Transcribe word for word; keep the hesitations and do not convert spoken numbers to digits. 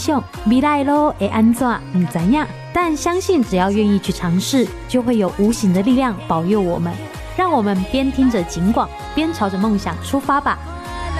想未来路会安怎不知道，但相信只要愿意去尝试，就会有无形的力量保佑我们。让我们边听着警广，边朝着梦想出发吧。